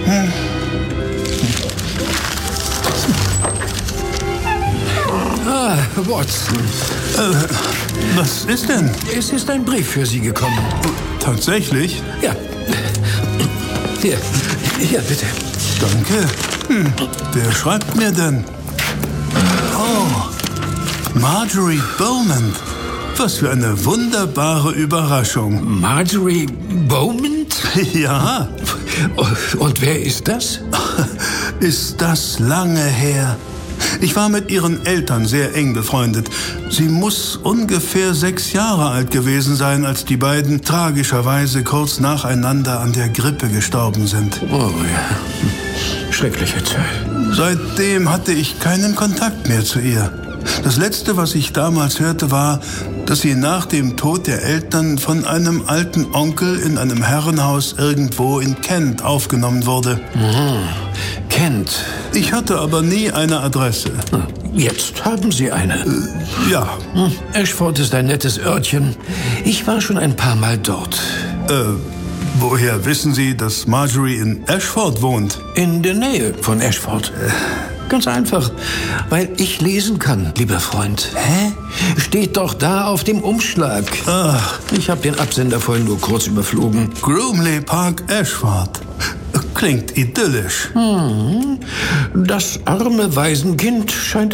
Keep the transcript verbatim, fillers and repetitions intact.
Ah, Watson. Äh, was ist denn? Es ist ein Brief für Sie gekommen. Tatsächlich? Ja. Hier, hier, bitte. Danke. Hm. Wer schreibt mir denn? Oh, Marjorie Beaumont. Was für eine wunderbare Überraschung. Marjorie Beaumont? Ja. Und wer ist das? Ist das lange her? Ich war mit ihren Eltern sehr eng befreundet. Sie muss ungefähr sechs Jahre alt gewesen sein, als die beiden tragischerweise kurz nacheinander an der Grippe gestorben sind. Oh ja, schreckliche Zeit. Seitdem hatte ich keinen Kontakt mehr zu ihr. Das Letzte, was ich damals hörte, war, dass sie nach dem Tod der Eltern von einem alten Onkel in einem Herrenhaus irgendwo in Kent aufgenommen wurde. Mhm. Kent. Ich hatte aber nie eine Adresse. Jetzt haben Sie eine. Äh, ja. Hm. Ashford ist ein nettes Örtchen. Ich war schon ein paar Mal dort. Äh, woher wissen Sie, dass Marjorie in Ashford wohnt? In der Nähe von Ashford. Äh. Ganz einfach, weil ich lesen kann, lieber Freund. Hä? Steht doch da auf dem Umschlag. Ach. Ich habe den Absender vorhin nur kurz überflogen. Groomley Park, Ashford. Klingt idyllisch. Hm. Das arme Waisenkind scheint